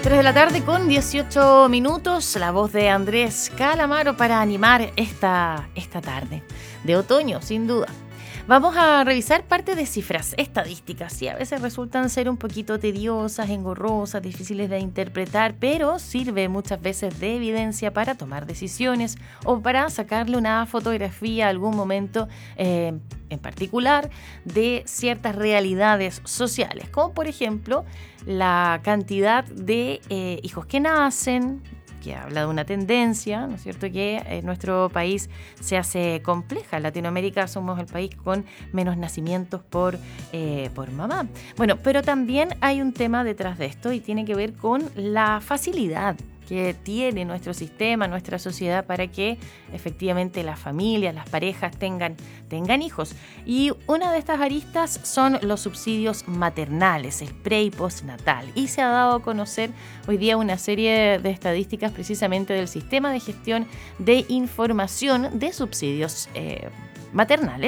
3 de la tarde con 18 minutos, la voz de Andrés Calamaro para animar esta tarde de otoño, sin duda. Vamos a revisar parte de cifras estadísticas y a veces resultan ser un poquito tediosas, engorrosas, difíciles de interpretar, pero sirve muchas veces de evidencia para tomar decisiones o para sacarle una fotografía a algún momento en particular de ciertas realidades sociales, como por ejemplo la cantidad de hijos que nacen, que habla de una tendencia, ¿no es cierto?, que en nuestro país se hace compleja. En Latinoamérica somos el país con menos nacimientos por mamá. Bueno, pero también hay un tema detrás de esto y tiene que ver con la facilidad que tiene nuestro sistema, nuestra sociedad para que efectivamente las familias, las parejas tengan hijos. Y una de estas aristas son los subsidios maternales, el pre y postnatal. Y se ha dado a conocer hoy día una serie de estadísticas precisamente del Sistema de Gestión de Información de Subsidios maternales.